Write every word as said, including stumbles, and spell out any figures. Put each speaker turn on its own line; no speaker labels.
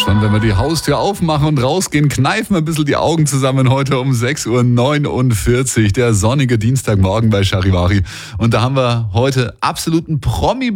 Schon wenn wir die Haustür aufmachen und rausgehen, kneifen wir ein bisschen die Augen zusammen heute um sechs Uhr neunundvierzig. Der sonnige Dienstagmorgen bei Charivari. Und da haben wir heute absoluten Promi